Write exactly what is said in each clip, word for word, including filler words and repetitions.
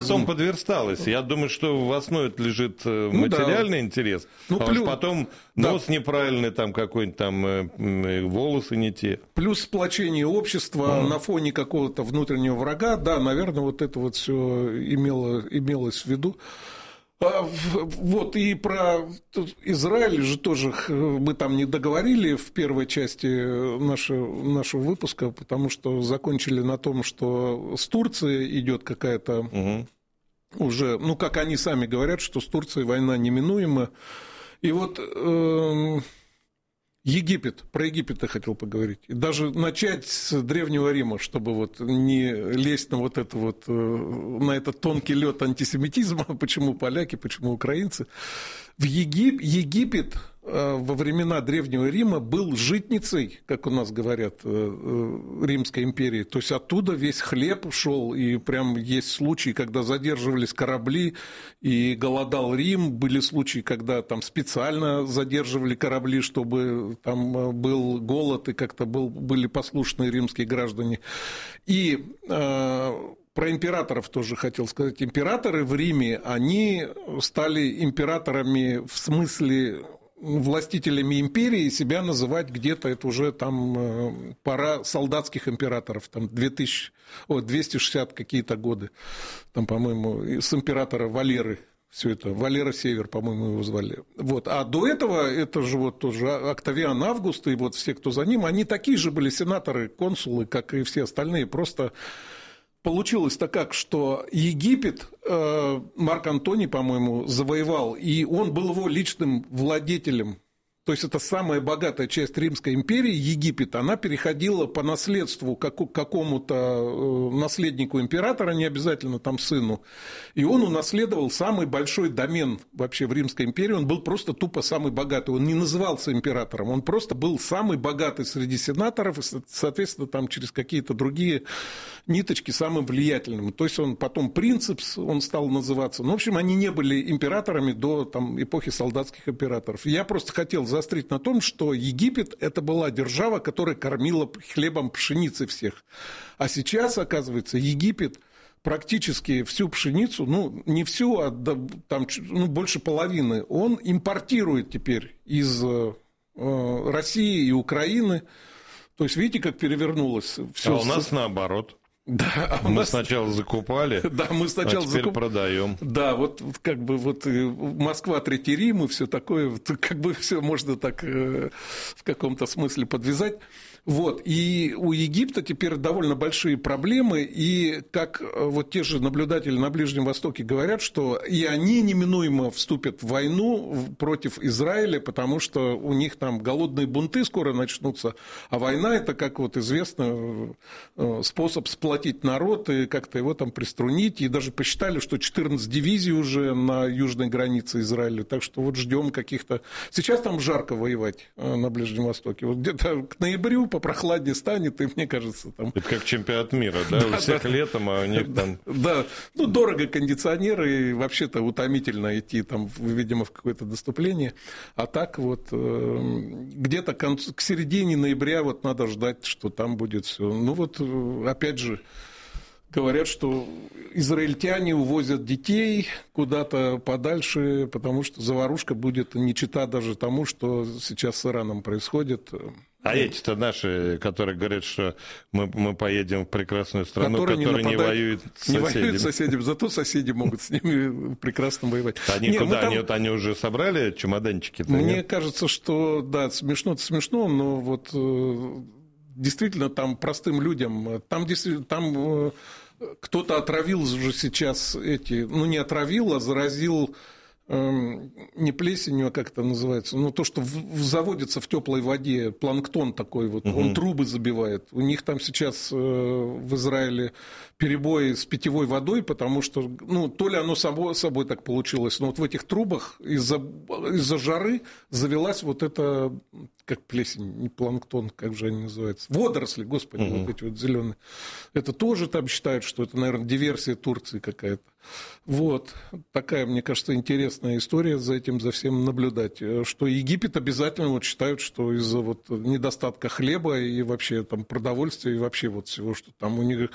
потом подверсталось. Я думаю, что в основе лежит материальный ну, да. интерес, ну, а плюс... потом нос да. неправильный, там какой-нибудь там волосы не те. Плюс сплочение общества mm. на фоне какого-то внутреннего врага, да, наверное, вот это вот все имело, имелось в виду. Вот, и про Израиль же тоже мы там не договорили в первой части нашего, нашего выпуска, потому что закончили на том, что с Турцией идет какая-то угу. уже, ну, как они сами говорят, что с Турцией война неминуема. И вот э, Египет, про Египет я хотел поговорить. И даже начать с Древнего Рима, чтобы вот не лезть на вот это вот, на этот тонкий лед антисемитизма, почему поляки, почему украинцы. В Егип... Египет во времена Древнего Рима был житницей, как у нас говорят, Римской империи. То есть оттуда весь хлеб шел, и прям есть случаи, когда задерживались корабли, и голодал Рим. Были случаи, когда там специально задерживали корабли, чтобы там был голод, и как-то был, были послушные римские граждане. И э, про императоров тоже хотел сказать. Императоры в Риме, они стали императорами в смысле... властителями империи, себя называть где-то, это уже там пора солдатских императоров, там две тысячи, о, двести шестьдесят какие-то годы, там, по-моему, с императора Валеры, все это, Валера Север, по-моему, его звали. Вот. А до этого, это же вот тоже Октавиан Август и вот все, кто за ним, они такие же были сенаторы, консулы, как и все остальные, просто... Получилось-то как, что Египет Марк Антоний, по-моему, завоевал, и он был его личным владетелем. То есть это самая богатая часть Римской империи, Египет, она переходила по наследству к какому-то наследнику императора, не обязательно там сыну, и он унаследовал самый большой домен вообще в Римской империи, он был просто тупо самый богатый, он не назывался императором, он просто был самый богатый среди сенаторов, и, соответственно, там через какие-то другие ниточки самым влиятельным. То есть он потом принцепс, он стал называться. Ну, в общем, они не были императорами до там, эпохи солдатских императоров. Я просто хотел заострить на том, что Египет – это была держава, которая кормила хлебом пшеницы всех. А сейчас, оказывается, Египет практически всю пшеницу, ну, не всю, а там, ну, больше половины, он импортирует теперь из э, России и Украины. То есть, видите, как перевернулось все. А у нас наоборот. Да, а мы нас... сначала закупали, да, мы сначала а теперь закуп... продаем. Да, вот как бы вот Москва, Третий Рим и все такое, как бы все можно так в каком-то смысле подвязать. Вот, и у Египта теперь довольно большие проблемы, и как вот те же наблюдатели на Ближнем Востоке говорят, что и они неминуемо вступят в войну против Израиля, потому что у них там голодные бунты скоро начнутся, а война – это, как вот известно, способ сплотить народ и как-то его там приструнить, и даже посчитали, что четырнадцать дивизий уже на южной границе Израиля, так что вот ждем каких-то… Сейчас там жарко воевать на Ближнем Востоке, вот где-то к ноябрю попрохладнее станет, и мне кажется, там... Это как чемпионат мира, да? да у всех да, летом, а у них там... Да, ну, дорого кондиционеры, и вообще-то утомительно идти там, видимо, в какое-то наступление. А так вот где-то к середине ноября вот надо ждать, что там будет все. Ну, вот, опять же, говорят, что израильтяне увозят детей куда-то подальше, потому что заварушка будет не чета даже тому, что сейчас с Ираном происходит. А эти-то наши, которые говорят, что мы, мы поедем в прекрасную страну, которые которая не, не воюет с соседями. Не воюет с соседями, зато соседи могут с ними прекрасно воевать. Они не, куда? Там... Они, вот, они уже собрали чемоданчики-то? Мне нет? кажется, что, да, смешно-то смешно, но вот действительно там простым людям, там действительно, там кто-то отравил уже сейчас эти, ну не отравил, а заразил... не плесенью, а как это называется, ну, то, что заводится в теплой воде, планктон такой вот, угу. он трубы забивает. У них там сейчас в Израиле перебои с питьевой водой, потому что, ну, то ли оно само собой так получилось, но вот в этих трубах из-за, из-за жары завелась вот эта, как плесень, не планктон, как же они называются, водоросли, господи, угу. вот эти вот зеленые. Это тоже там считают, что это, наверное, диверсия Турции какая-то. Вот, такая, мне кажется, интересная история за этим, за всем наблюдать, что Египет обязательно вот считают, что из-за вот недостатка хлеба и вообще там продовольствия и вообще вот всего, что там у них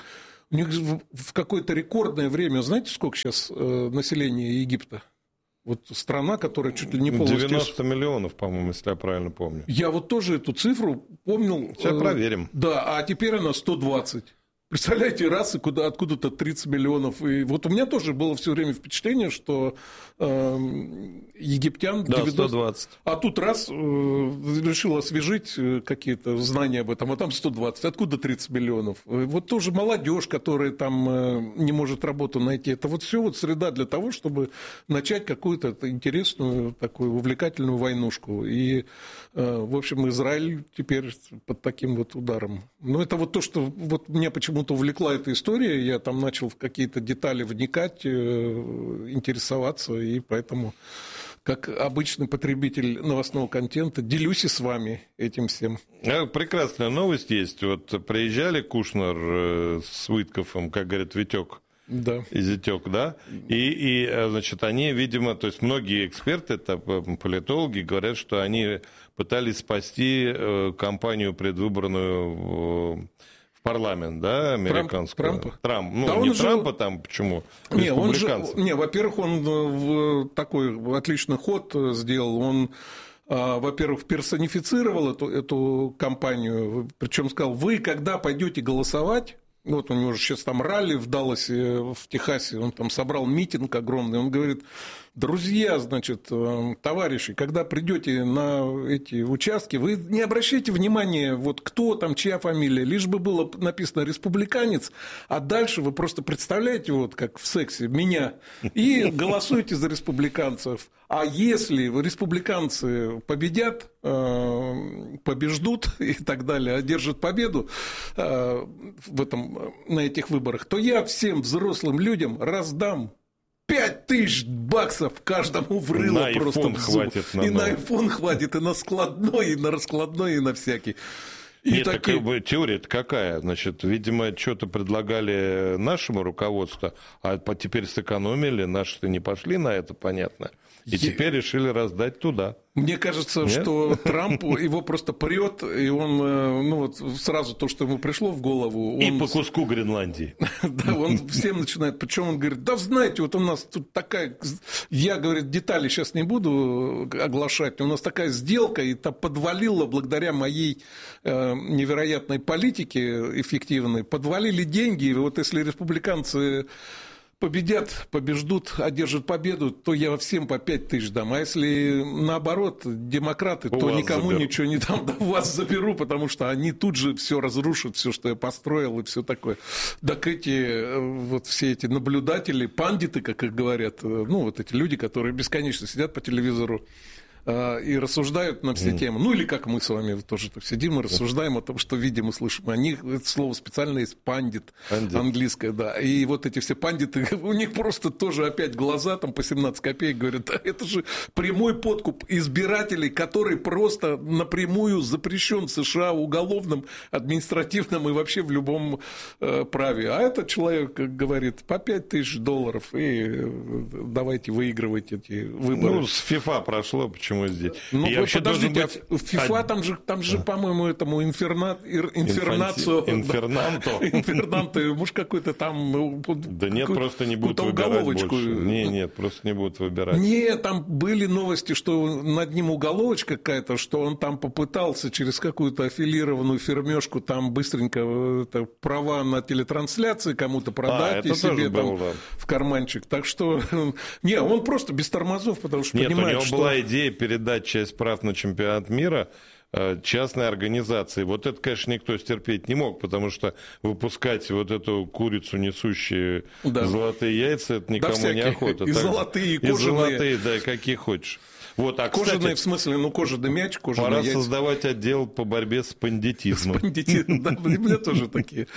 У них в какое-то рекордное время, знаете, сколько сейчас населения Египта? Вот страна, которая чуть ли не полностью... девяносто миллионов, по-моему, если я правильно помню. Я вот тоже эту цифру помнил. Сейчас проверим. Да, а теперь она сто двадцать. Представляете, раз и куда, откуда-то тридцать миллионов. И вот у меня тоже было все время впечатление, что э, египтян... Да, девяносто... сто двадцать. А тут раз э, решил освежить какие-то знания об этом, а там сто двадцать. Откуда тридцать миллионов? Вот тоже молодежь, которая там э, не может работу найти. Это вот все вот среда для того, чтобы начать какую-то интересную, такую увлекательную войнушку. И, э, в общем, Израиль теперь под таким вот ударом. Ну, это вот то, что вот меня почему Почему-то увлекла эта история, я там начал в какие-то детали вникать, интересоваться, и поэтому, как обычный потребитель новостного контента, делюсь и с вами этим всем. Прекрасная новость есть. Вот приезжали Кушнер с Уиткофом, как говорят, Витек. Да. И Зятек, да? И, и, значит, они, видимо, то есть многие эксперты, это политологи, говорят, что они пытались спасти кампанию предвыборную парламент, да, американского. Трамп, Трампа? Трамп. Ну, да не же... Трампа там, почему? Не, он же, не, во-первых, он такой отличный ход сделал. Он, во-первых, персонифицировал эту, эту кампанию, причем сказал, вы, когда пойдете голосовать, вот у него же сейчас там ралли в Далласе, в Техасе, он там собрал митинг огромный, он говорит, друзья, значит, товарищи, когда придете на эти участки, вы не обращайте внимания, вот кто там, чья фамилия, лишь бы было написано республиканец, а дальше вы просто представляете, вот как в сексе, меня, и голосуйте за республиканцев. А если республиканцы победят, побеждут и так далее, одержат победу в этом, на этих выборах, то я всем взрослым людям раздам пять тысяч баксов каждому в рыло на просто iPhone в зуб. Хватит на и новый. на iPhone хватит, и на складной, и на раскладной, и на всякий. И Нет, такие... так, как бы, теория-то какая? Значит, видимо, что-то предлагали нашему руководству, а теперь сэкономили, наши-то не пошли на это, понятно. И Я... теперь решили раздать туда. Мне кажется, Нет? что Трамп его просто прет, и он, ну вот сразу то, что ему пришло в голову... Он... И по куску Гренландии. Да, он всем начинает, причем он говорит, да знаете, вот у нас тут такая... Я, говорит, детали сейчас не буду оглашать, у нас такая сделка, и та подвалила благодаря моей невероятной политике эффективной, подвалили деньги, и вот если республиканцы... победят, побеждут, одержат победу, то я всем по пять тысяч дам. А если наоборот, демократы, у то никому заберу. ничего не дам, да вас заберу, потому что они тут же все разрушат, все, что я построил, и все такое. Так эти, вот все эти наблюдатели, пандиты, как их говорят, ну, вот эти люди, которые бесконечно сидят по телевизору и рассуждают на все mm. темы. Ну, или как мы с вами тоже так сидим и рассуждаем о том, что видим и слышим. Они, это слово специально есть пандит, пандит, английское, да. И вот эти все пандиты, у них просто тоже опять глаза там по семнадцать копеек говорят, да, это же прямой подкуп избирателей, который просто напрямую запрещен в США уголовным, административным и вообще в любом э, праве. А этот человек говорит, по пять тысяч долларов, и давайте выигрывать эти выборы. Ну, с FIFA прошло, почему? Здесь. Ну, вы подождите, быть... в FIFA там же, там же, по-моему, этому инферна... инфернацию... Инфернанто. Инфернанто, может, какой-то там... Да нет, просто не будут выбирать больше. Нет, нет, просто не будут выбирать. Нет, там были новости, что над ним уголовочка какая-то, что он там попытался через какую-то аффилированную фермёшку там быстренько это, права на телетрансляции кому-то продать а, и себе там был, да. в карманчик. Так что... Не, он просто без тормозов, потому что нет, понимает, у него что... была идея передать часть прав на чемпионат мира частной организации. Вот это, конечно, никто стерпеть не мог, потому что выпускать вот эту курицу, несущую да. золотые яйца, это никому да, не охота. И так, золотые, и кожаные. И золотые, да, какие хочешь. Вот, а, кожаные, кстати, в смысле, ну, кожаный мяч, кожаные пора яйца. создавать отдел по борьбе с бандитизмом. С бандитизмом, да, у меня тоже такие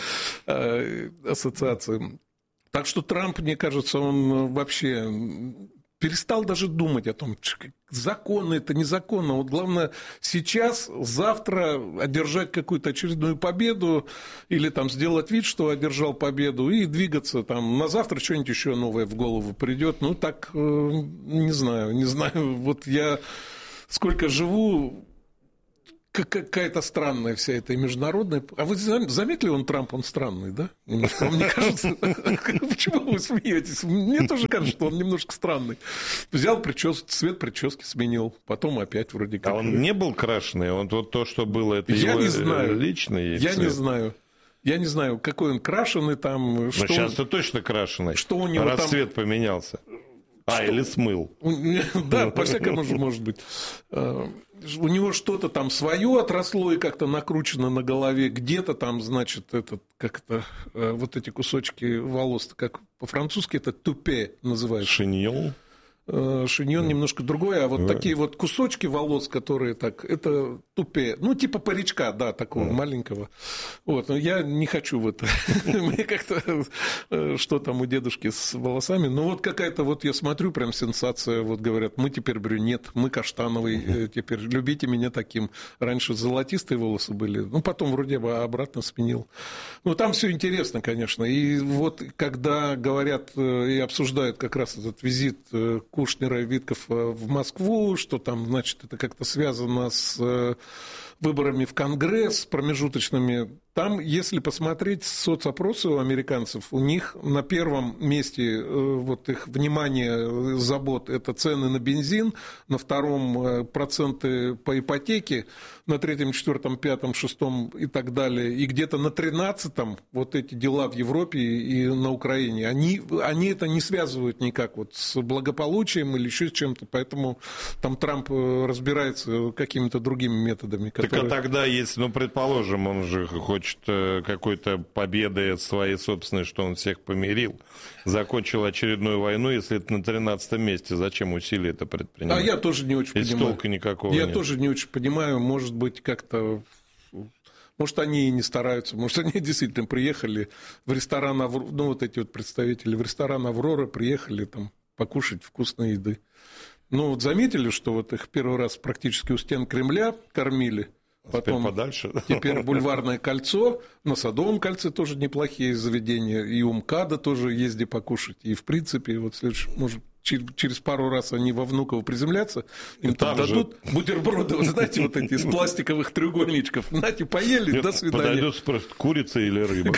ассоциации. Так что Трамп, мне кажется, он вообще... перестал даже думать о том, законно это, незаконно. Вот главное сейчас, завтра одержать какую-то очередную победу или там сделать вид, что одержал победу, и двигаться там. На завтра что-нибудь еще новое в голову придет. Ну, так, не знаю, не знаю. Вот я сколько живу... какая-то странная вся эта международная... А вы заметили, он Трамп, он странный, да? Немножко, мне кажется... Почему вы смеетесь? Мне тоже кажется, что он немножко странный. Взял прическу, цвет прически сменил, потом опять вроде как... А он не был крашеный? Он вот то, что было, это Я его не знаю. личный Я цвет? не знаю. Я не знаю, какой он крашеный там... Но что сейчас-то он... точно крашеный. Что у него раз там... цвет поменялся. А, что... или смыл. Да, по-всякому же может быть. У него что-то там свое отросло и как-то накручено на голове. Где-то там, значит, этот, как-то, вот эти кусочки волос, как по-французски это тупе называется. Шиньон. Шиньон немножко другой, а вот да. такие вот кусочки волос, которые так, это тупе, ну, типа паричка, да, такого да. маленького. Вот, но я не хочу в это. Мне как-то, что там у дедушки с волосами, ну, вот какая-то, вот я смотрю, прям сенсация, вот говорят, мы теперь брюнет, мы каштановый, теперь любите меня таким. Раньше золотистые волосы были, ну, потом вроде бы обратно сменил. Ну, там все интересно, конечно, и вот когда говорят и обсуждают как раз этот визит Кушнера и Виткофа в Москву, что там, значит, это как-то связано с выборами в Конгресс промежуточными. Там, если посмотреть соцопросы у американцев, у них на первом месте вот их внимание, забот – это цены на бензин, на втором – проценты по ипотеке, на третьем, четвертом, пятом, шестом и так далее. И где-то на тринадцатом вот эти дела в Европе и на Украине, они, они это не связывают никак вот с благополучием или еще с чем-то, поэтому там Трамп разбирается какими-то другими методами. Которые... Так а тогда, если, ну, предположим, он же хочет какой-то победы своей собственной, что он всех помирил, закончил очередную войну, если это на тринадцатом месте, зачем усилия это предпринимать? А я тоже не очень Если понимаю. толка никакого Я нет. тоже не очень понимаю, может быть, как-то... Может, они и не стараются, может, они действительно приехали в ресторан, ну, вот эти вот представители, в ресторан «Аврора» приехали там покушать вкусной еды. Ну, вот заметили, что вот их первый раз практически у стен Кремля кормили, потом подальше. Теперь Бульварное кольцо, на Садовом кольце тоже неплохие заведения, и у МКАДа тоже езди покушать, и в принципе, вот следующий, может, через пару раз они во Внуково приземлятся, им там дадут же... бутерброды, вы знаете, вот эти из пластиковых треугольничков. Нате, поели, нет, до свидания. Подойдет, спросит, курица или рыба?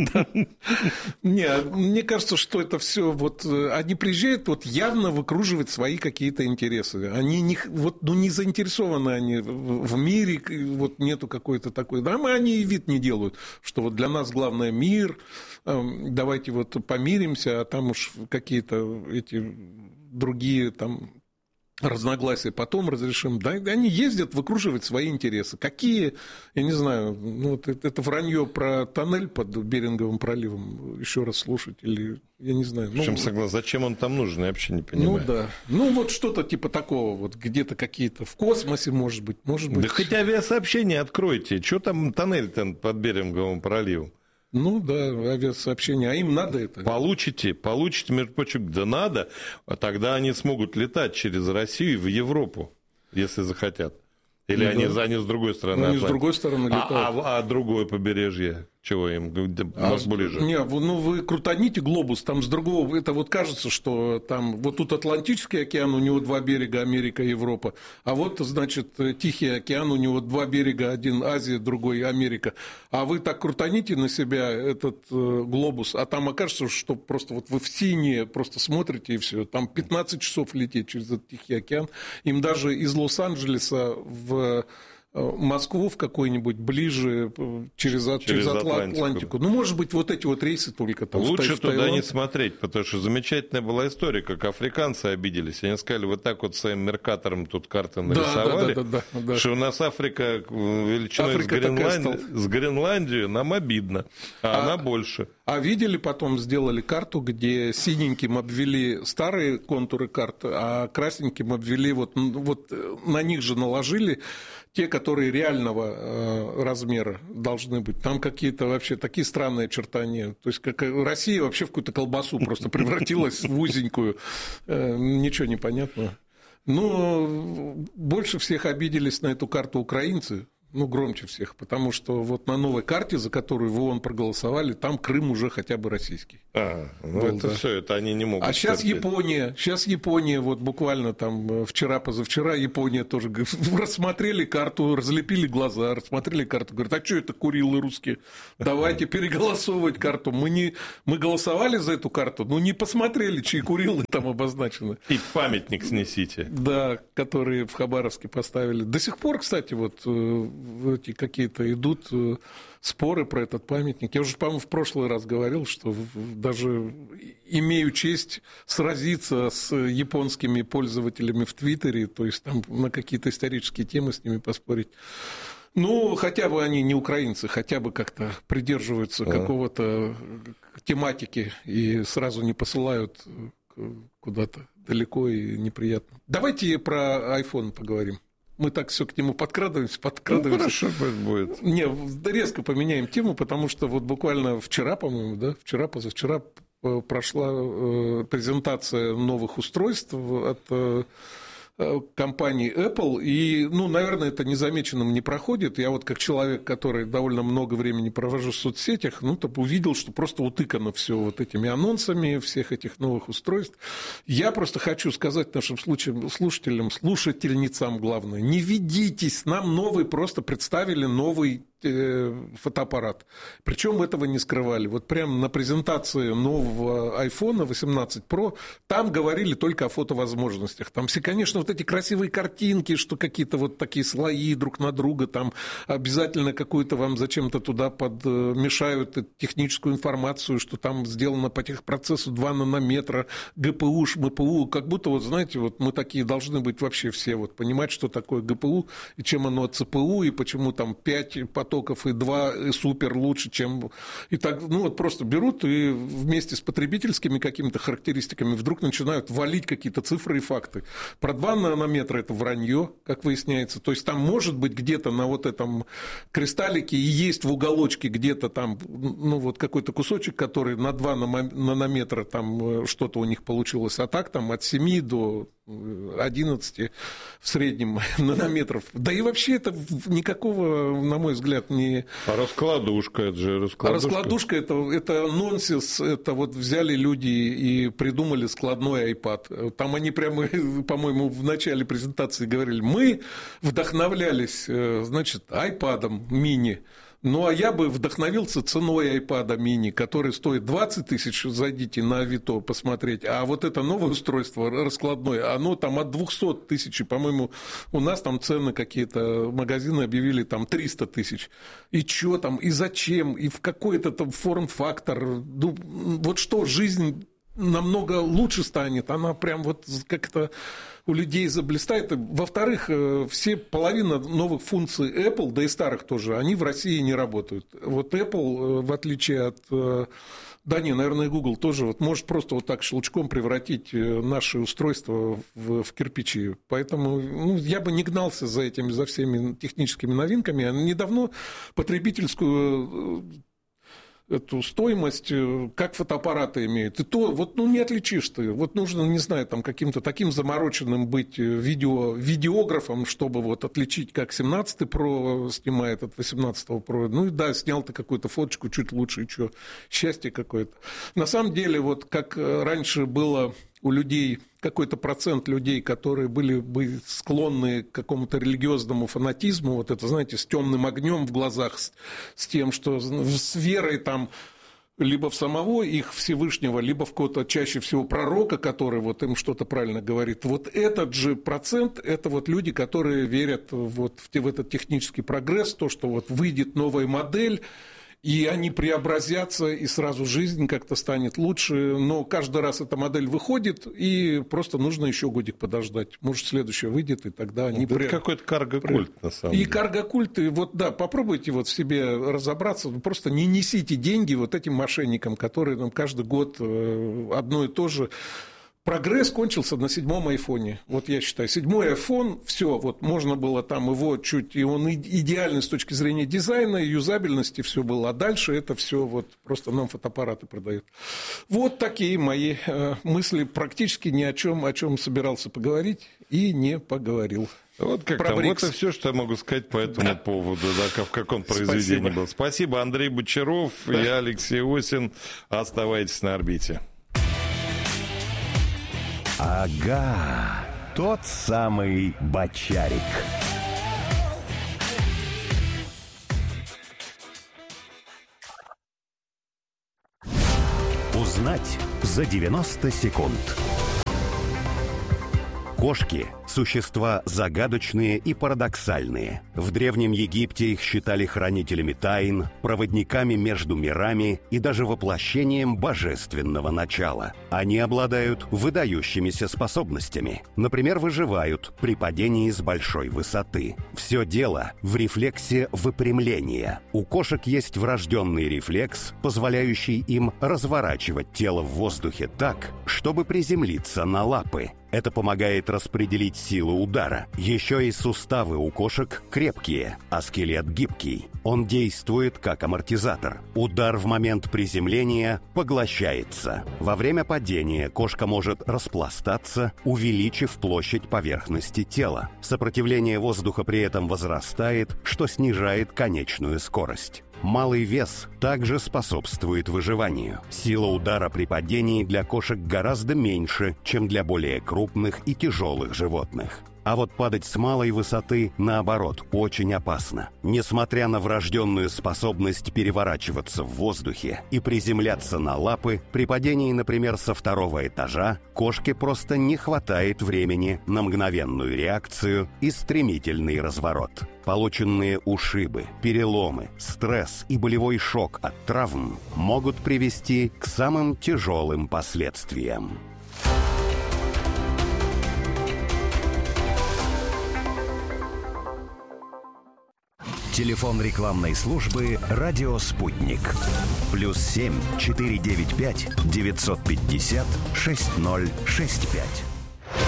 Не, мне кажется, что это все вот... Они приезжают вот явно выкруживать свои какие-то интересы. Они не, вот, ну, не заинтересованы они в мире, вот нету какой-то такой... Да, они и вид не делают, что вот для нас главное мир, давайте вот помиримся, а там уж какие-то эти... другие там разногласия потом разрешим. Да, они ездят выкруживать свои интересы. Какие, я не знаю, ну, это, это вранье про тоннель под Беринговым проливом еще раз слушать, или я не знаю. Ну, согласен, зачем он там нужен, я вообще не понимаю. Ну да. Ну вот что-то типа такого, вот где-то какие-то в космосе, может быть, может быть. Да хоть авиасообщение откройте. Что там тоннель-то под Беринговым проливом? Ну да, авиасообщение, а им надо это? Получите, получите, между прочим, да надо, а тогда они смогут летать через Россию в Европу, если захотят. Или ну, они, да. они с другой стороны. Ну, они с другой стороны летают. А, а, а другое побережье? Чего им? А, нас ближе. Не, ну вы крутаните глобус, там с другого, это вот кажется, что там, вот тут Атлантический океан, у него два берега, Америка и Европа, а вот, значит, Тихий океан, у него два берега, один Азия, другой Америка. А вы так крутаните на себя этот э, глобус, а там окажется, что просто вот вы в синее просто смотрите и все, там пятнадцать часов лететь через этот Тихий океан, им даже из Лос-Анджелеса в Москву в какой-нибудь ближе через, через, через Атлантику. Атлантику. Ну, может быть, вот эти вот рейсы только там. Лучше в туда не смотреть, потому что замечательная была история, как африканцы обиделись. Они сказали, вот так вот своим меркатором тут карты нарисовали, да, да, да, да, да. что у нас Африка величиной Африка с, Гренланд... с Гренландию, нам обидно, а, а она больше. А видели, потом сделали карту, где синеньким обвели старые контуры карты, а красненьким обвели, вот, вот на них же наложили те, которые реального э, размера должны быть. Там какие-то вообще такие странные очертания. То есть, как Россия вообще в какую-то колбасу просто превратилась в узенькую. Э, ничего не понятно. Но больше всех обиделись на эту карту украинцы. Ну, громче всех, потому что вот на новой карте, за которую в ООН проголосовали, там Крым уже хотя бы российский. А, ну был, это да. все, это они не могут. А сейчас терпеть. Япония, сейчас Япония, вот буквально там вчера-позавчера Япония тоже рассмотрели карту, разлепили глаза, рассмотрели карту, говорят, а что это Курилы русские? Давайте переголосовывать карту. Мы, не, мы голосовали за эту карту, но не посмотрели, чьи Курилы там обозначены. И памятник снесите. Да, которые в Хабаровске поставили. До сих пор, кстати, вот эти какие-то идут споры про этот памятник. Я уже, по-моему, в прошлый раз говорил, что даже имею честь сразиться с японскими пользователями в Твиттере, то есть там на какие-то исторические темы с ними поспорить. Ну, хотя бы они не украинцы, хотя бы как-то придерживаются а. какого-то тематики и сразу не посылают куда-то далеко и неприятно. Давайте про iPhone поговорим. Мы так все к нему подкрадываемся, подкрадываемся. Ну, хорошо будет. Не, резко поменяем тему, потому что вот буквально вчера, по-моему, да, вчера, позавчера прошла презентация новых устройств от компании Apple, и, ну, наверное, это незамеченным не проходит. Я вот как человек, который довольно много времени провожу в соцсетях, ну, так увидел, что просто утыкано все вот этими анонсами всех этих новых устройств. Я просто хочу сказать нашим слушателям, слушательницам, главное, не ведитесь, нам новый, просто представили новый фотоаппарат. Причем этого не скрывали. Вот прямо на презентации нового айфона восемнадцать про там говорили только о фотовозможностях. Там все, конечно, вот эти красивые картинки, что какие-то вот такие слои друг на друга, там обязательно какую-то вам зачем-то туда подмешают техническую информацию, что там сделано по техпроцессу два нанометра, ГПУ, ШМПУ, как будто, вот знаете, вот мы такие должны быть вообще все, вот понимать, что такое ГПУ, и чем оно от ЦПУ, и почему там пять потоков и два супер лучше, чем... И так, ну вот просто берут и вместе с потребительскими какими-то характеристиками вдруг начинают валить какие-то цифры и факты. Про два нанометра это вранье, как выясняется. То есть там может быть где-то на вот этом кристаллике и есть в уголочке где-то там, ну вот какой-то кусочек, который на два нанометра там что-то у них получилось, а так там от семи до одиннадцати в среднем нанометров. Да и вообще это никакого, на мой взгляд, не... А раскладушка, это же раскладушка. А раскладушка это, это нонсенс, это вот взяли люди и придумали складной iPad. Там они прямо, по-моему, в начале презентации говорили, мы вдохновлялись, значит, iPad'ом мини. Ну, а я бы вдохновился ценой iPad mini, который стоит двадцать тысяч, зайдите на Авито посмотреть, а вот это новое устройство раскладное, оно там от двести тысяч, по-моему, у нас там цены какие-то, магазины объявили там триста тысяч. И что там, и зачем, и в какой-то там форм-фактор, ну, вот что, жизнь намного лучше станет, она прям вот как-то у людей заблистает. Во-вторых, все половина новых функций Apple, да и старых тоже, они в России не работают. Вот Apple, в отличие от... Да не, наверное, и Google тоже вот может просто вот так щелчком превратить наши устройства в, в кирпичи. Поэтому ну, я бы не гнался за этими, за всеми техническими новинками. Недавно потребительскую... эту стоимость, как фотоаппараты имеют. И то, вот, ну, не отличишь ты. Вот нужно, не знаю, там, каким-то таким замороченным быть видео, видеографом, чтобы вот отличить, как семнадцатый про снимает от восемнадцатого про. Ну, и да, снял ты какую-то фоточку чуть лучше, и что, счастье какое-то. На самом деле, вот как раньше было у людей, какой-то процент людей, которые были бы склонны к какому-то религиозному фанатизму, вот это, знаете, с темным огнем в глазах, с, с тем, что с верой там либо в самого их Всевышнего, либо в какого-то чаще всего пророка, который вот им что-то правильно говорит. Вот этот же процент, это вот люди, которые верят вот в, в этот технический прогресс, то, что вот выйдет новая модель, и они преобразятся, и сразу жизнь как-то станет лучше. Но каждый раз эта модель выходит, и просто нужно еще годик подождать. Может, следующая выйдет, и тогда они... Это пре... какой-то карго-культ, на самом и деле. И карго-культ, и вот, да, попробуйте вот в себе разобраться. Просто не несите деньги вот этим мошенникам, которые нам каждый год одно и то же... прогресс кончился на седьмом айфоне. Вот я считаю, седьмой айфон, все, вот можно было там его чуть, и он идеальный с точки зрения дизайна, юзабельности, все было. А дальше это все вот просто нам фотоаппараты продают. Вот такие мои э, мысли, практически ни о чем, о чем собирался поговорить и не поговорил. Вот как там, вот и все, что я могу сказать по этому да. поводу, да, в каком произведении Спасибо. был. Спасибо, Андрей Бочаров, да. я Алексей Осин. Оставайтесь на орбите. Ага, тот самый Бочарик. Узнать за девяносто секунд. Кошки – существа загадочные и парадоксальные. В Древнем Египте их считали хранителями тайн, проводниками между мирами и даже воплощением божественного начала. Они обладают выдающимися способностями. Например, выживают при падении с большой высоты. Все дело в рефлексе выпрямления. У кошек есть врожденный рефлекс, позволяющий им разворачивать тело в воздухе так, чтобы приземлиться на лапы. Это помогает распределить силу удара. Еще и суставы у кошек крепкие, а скелет гибкий. Он действует как амортизатор. Удар в момент приземления поглощается. Во время падения кошка может распластаться, увеличив площадь поверхности тела. Сопротивление воздуха при этом возрастает, что снижает конечную скорость. Малый вес также способствует выживанию. Сила удара при падении для кошек гораздо меньше, чем для более крупных и тяжелых животных. А вот падать с малой высоты, наоборот, очень опасно. Несмотря на врожденную способность переворачиваться в воздухе и приземляться на лапы, при падении, например, со второго этажа, кошке просто не хватает времени на мгновенную реакцию и стремительный разворот. Полученные ушибы, переломы, стресс и болевой шок от травм могут привести к самым тяжелым последствиям. Телефон рекламной службы «Радио Спутник». Плюс семь четыре девять пять девятьсот пятьдесят шесть ноль шесть пять.